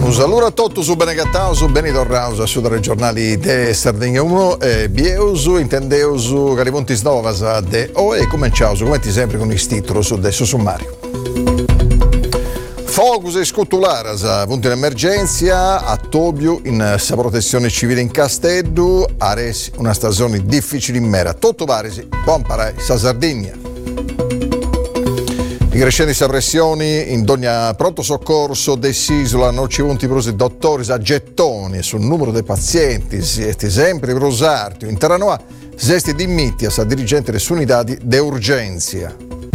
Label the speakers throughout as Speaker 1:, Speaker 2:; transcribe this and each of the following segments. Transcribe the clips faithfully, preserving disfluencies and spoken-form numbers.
Speaker 1: Un saluto a tutti su Benegattauso, Benito Rausa, su dai giornali de Sardegna uno e Bieusu, intendeusu, Garimontis Novas de O e cominciausu, come ti sempre, con il titolo su adesso sommario. Focus e scutularas, punti in emergenza, a Tobiu in sa protezione civile in Casteddu, Aresi una stagione difficile in mera, tutto varesi, buon parai, sa Sardegna. I crescenti pressioni in ogni pronto soccorso dell'isola non ci punti per i dottori a gettoni sul numero dei pazienti, siete sempre prosarti, in Terranoa, sesti di mitia sa dirigente delle unità di urgenza.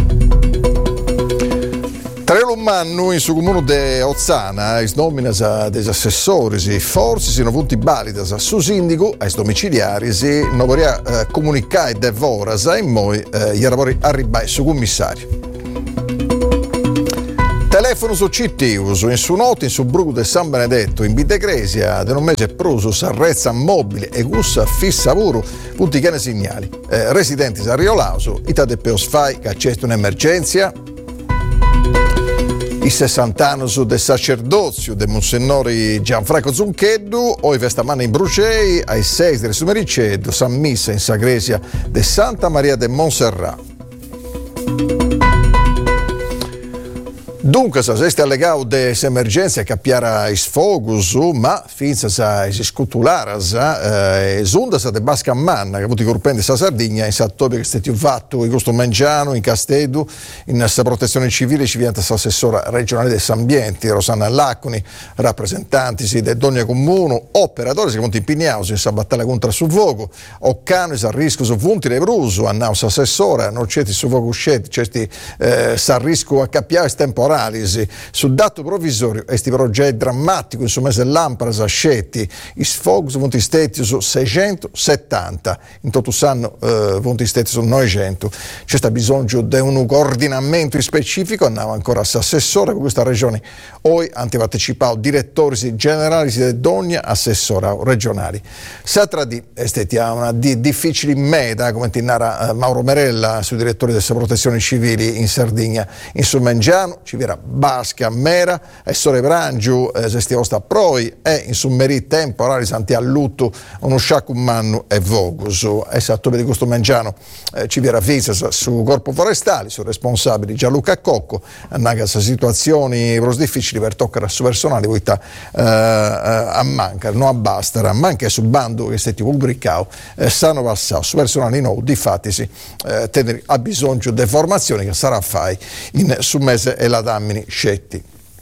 Speaker 1: Tre l'ummanno in su comune de Ozzana, is nominas des assessori, forse sono punti validas su sindico, ai domiciliari, si non vorrà eh, comunicare e devoras, e poi eh, gli lavori arrivare su commissario. Telefono su C T U, in su Noti, in su Brugo de San Benedetto, in Bitegresia, de un mese pruso, s'arrezza mobile e gussa fissa puro, punti che ne segnali. Eh, residenti a Riolauso, itate peos fai che accesto un'emergenza. I sessanta anni del sacerdozio del Monsignore Gianfranco Zuncheddu, oi vestamana in Brucei, ai sei del Sumericedo, San Missa in Sagresia de Santa Maria de Montserrat. Dunque, se siete allegato delle emergenze che appiara i sfogus, ma finza sa si scutularas, eh, esundas de Basca Manna, che avuto i corpendi sa Sardegna, in Sattobia che stati fatto in Gusto Mangiano, in Casteddu, in sa protezione civile ci viene l'assessora regionale del Sambienti, Rosanna Laconi, rappresentanti sì, del Dogna Comune, operatori che vanno impegnati in sa battaglia contro su fuoco, Occano sa rischio su punti de Bruso, annao sa assessora, non c'è su fuoco usciti, c'è eh, sa rischio a cappiare temporale. Sul dato provvisorio, questi progetti drammatici, insomma, se Lamparas ascetti, i sfoghi sono stati su seicentosettanta, in tutto l'anno eh, sono stati su novecento. C'è sta bisogno di un coordinamento specifico, andiamo ancora a assessore per questa regione. Poi hanno partecipato direttori generali di ogni assessora regionali. Satra di estetia una di difficili meta, come tinara eh, Mauro Merella, su direttore della protezione civile in Sardegna, in Sumengiano, ci era Basca, Mera, e Sore Brangiu, eh, se stiamo sta proi, e in summeri temporali santi a lutto, uno sciacco mannu e vogus. Esatto, per questo mangiano eh, ci viene Fisas su Corpo Forestale, su responsabili Gianluca Cocco, anche se situazioni pros difficili per toccare su personale, poi sta eh, a mancare, non a bastare, ma anche su bando che stati pubblicato, eh, sanno passare su personale no, di fatti sì, eh, tenere a bisogno di formazione che sarà fai in su mese e la Dammini Scetti.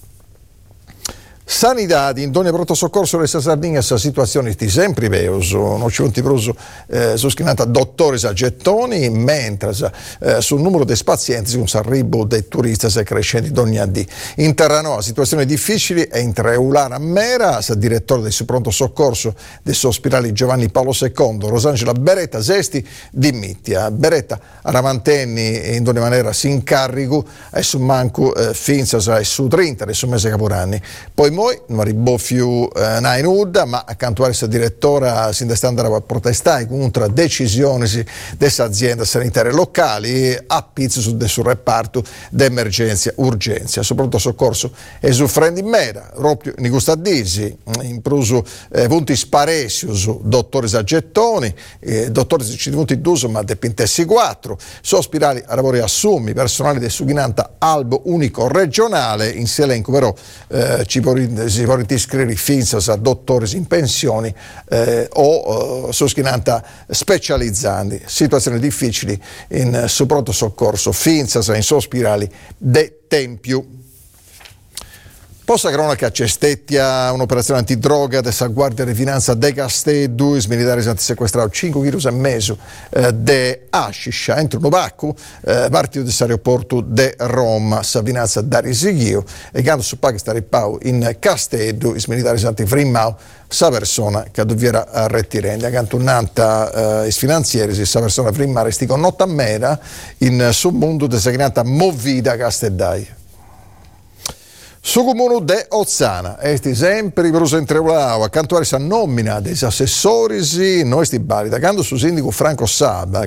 Speaker 1: Sanità in ogni pronto soccorso della Sardegna sa situazioni di sempre veus, non ci vanti pruso eh, sono scritta dottori a gettoni, mentre eh, sul numero dei pazienti con arrivo dei turisti è crescente di ogni anno. In Terranoa situazioni difficili e in Treulana Mera, sa direttore del pronto soccorso dell'ospedale Giovanni Paolo secondo, Rosangela Beretta Zesti di Mittia. Beretta Aramantenni in ogni maniera si incarico e su manco eh, finza e su trenta del suo mese caporanni. Poi Moi non arrivò più eh, in Udda, ma accanto a questa direttora si sta andando a protestare contro decisioni delle aziende sanitarie locali a pizzo sul, sul reparto d'emergenza urgenza. Soprattutto soccorso e su Frendi in Mera, proprio in questa disi, in pruso eh, punti sparesius, dottori a gettoni, eh, dottori ci punti d'uso ma de pintessi quattro, su ospedali a lavori assumi, personale del Sughinanta Albo unico regionale, in elenco però eh, ci può si può iscrivere finza a dottori in pensioni eh, o eh, soschinanta specializzanti, situazioni difficili in su pronto soccorso, finza in sospirali de Tempiu. Posta cronaca c'è stettia un'operazione antidroga della Guardia di Finanza de Casteddu, i militari hanno sequestrato cinque chili e mezzo eh, de hashish entro un bacco eh, partito dell'aeroporto de Roma, Savinazza da Risighio e quando su Pakistan ripau in Casteddu, i militari hanno frimmau sa persona che doviera retirare, accanto un'anta eh, i finanzieri, sa persona frimmare sti con notta mera in su mondo della movida Casteddai. Su comune de Ozzana, esti sempre preso in Treulao, accanto a questa nomina dei assessori, noi sti bali, da quando su sindaco Franco Saba,